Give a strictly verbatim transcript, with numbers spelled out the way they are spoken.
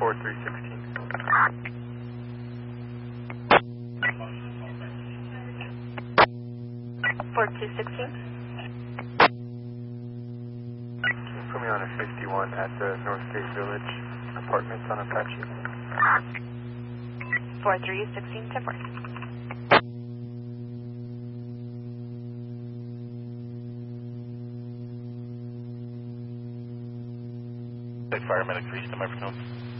four three sixteen. four two sixteen. Can you put me on a fifty-one at the Northgate Village Apartments on Apache? four three sixteen, ten four. Fireman agrees to my phone.